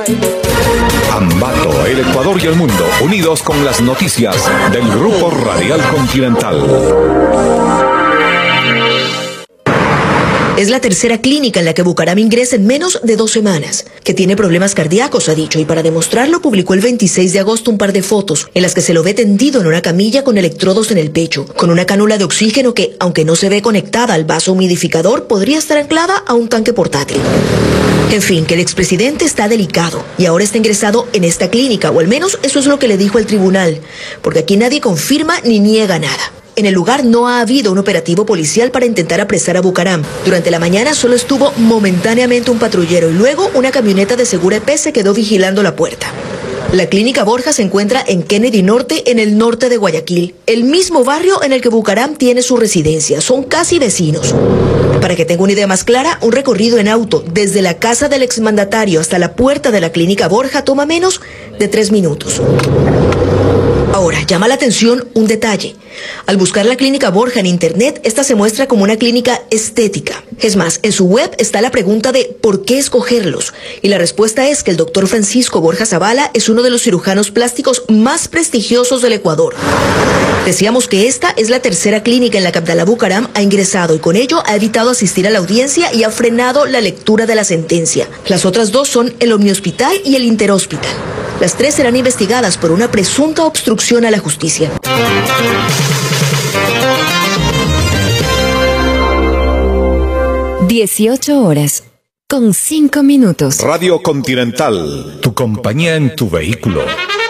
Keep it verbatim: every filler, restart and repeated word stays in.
Ambato, el Ecuador y el mundo, unidos con las noticias del Grupo Radial Continental. Es la tercera clínica en la que Bucaram ingresa en menos de dos semanas, que tiene problemas cardíacos, ha dicho, y para demostrarlo publicó el veintiséis de agosto un par de fotos en las que se lo ve tendido en una camilla con electrodos en el pecho, con una cánula de oxígeno que, aunque no se ve conectada al vaso humidificador, podría estar anclada a un tanque portátil. En fin, que el expresidente está delicado y ahora está ingresado en esta clínica, o al menos eso es lo que le dijo el tribunal, porque aquí nadie confirma ni niega nada. En el lugar no ha habido un operativo policial para intentar apresar a Bucaram. Durante la mañana solo estuvo momentáneamente un patrullero y luego una camioneta de Segura E P se quedó vigilando la puerta. La clínica Borja se encuentra en Kennedy Norte, en el norte de Guayaquil, el mismo barrio en el que Bucaram tiene su residencia. Son casi vecinos. Para que tenga una idea más clara, un recorrido en auto desde la casa del exmandatario hasta la puerta de la clínica Borja toma menos de tres minutos. Ahora, llama la atención un detalle. Al buscar la clínica Borja en internet, esta se muestra como una clínica estética. Es más, en su web está la pregunta de ¿por qué escogerlos? Y la respuesta es que el doctor Francisco Borja Zavala es uno de los cirujanos plásticos más prestigiosos del Ecuador. Decíamos que esta es la tercera clínica en la que Abdalá Bucaram ha ingresado y con ello ha evitado asistir a la audiencia y ha frenado la lectura de la sentencia. Las otras dos son el Omnihospital y el Interhospital. Las tres serán investigadas por una presunta obstrucción a la justicia. dieciocho horas con cinco minutos. Radio Continental, tu compañía en tu vehículo.